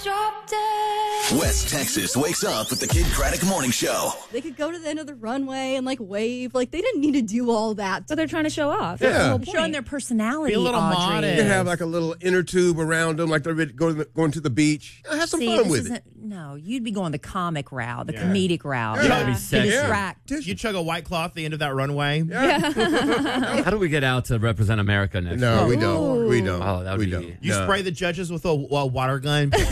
Drop dead. West Texas wakes up with the Kid Craddock Morning Show. They could go to the end of the runway and wave. They didn't need to do all that. But they're trying to show off. Yeah. That's the whole point. Showing their personality, Be a little Audrey. modest. You can have like a little inner tube around them, like they're going to the beach. Have some fun with it. No, you'd be going the comic route, the comedic route. You gotta be To sexy. distract. You chug a White Claw at the end of that runway. How do we get out to represent America next No, year? we don't. We don't. Oh, that would we be- don't. You spray the judges with a water gun. Look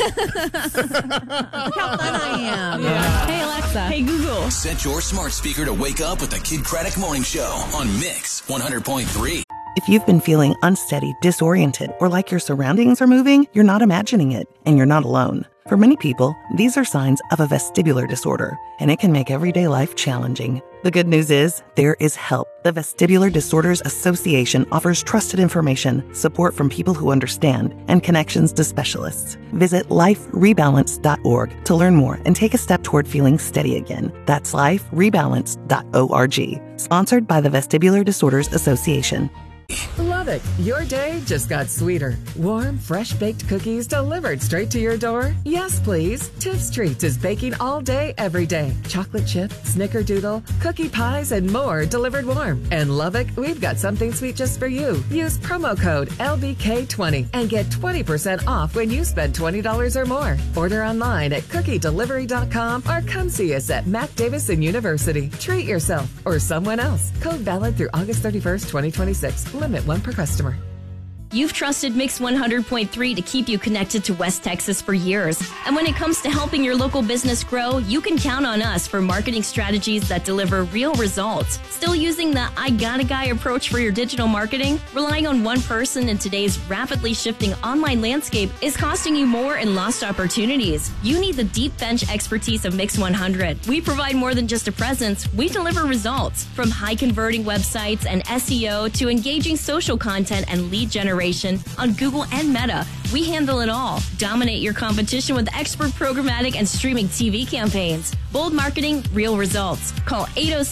how fun I am. Hey, Alexa. Hey, Google. Set your smart speaker to wake up with the Kid Craddock Morning Show on Mix 100.3. If you've been feeling unsteady, disoriented, or like your surroundings are moving, you're not imagining it, and you're not alone. For many people, these are signs of a vestibular disorder, and it can make everyday life challenging. The good news is, there is help. The Vestibular Disorders Association offers trusted information, support from people who understand, and connections to specialists. Visit liferebalance.org to learn more and take a step toward feeling steady again. That's liferebalance.org. Sponsored by the Vestibular Disorders Association. Lubbock, your day just got sweeter. Warm, fresh-baked cookies delivered straight to your door? Yes, please. Tiff's Treats is baking all day, every day. Chocolate chip, snickerdoodle, cookie pies, and more delivered warm. And Lubbock, we've got something sweet just for you. Use promo code LBK20 and get 20% off when you spend $20 or more. Order online at cookiedelivery.com or come see us at Mac Davison University. Treat yourself or someone else. Code valid through August 31st, 2026. Limit 1 per customer. You've trusted Mix 100.3 to keep you connected to West Texas for years. And when it comes to helping your local business grow, you can count on us for marketing strategies that deliver real results. Still using the I got a guy approach for your digital marketing? Relying on one person in today's rapidly shifting online landscape is costing you more in lost opportunities. You need the deep bench expertise of Mix 100. We provide more than just a presence, we deliver results. From high converting websites and SEO to engaging social content and lead generation on Google and Meta, we handle it all. Dominate your competition with expert programmatic and streaming TV campaigns. Bold marketing, real results. Call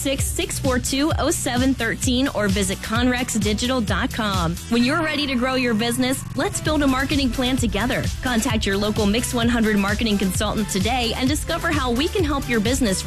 806-642-0713 or visit conrexdigital.com. When you're ready to grow your business, let's build a marketing plan together. Contact your local Mix 100 marketing consultant today and discover how we can help your business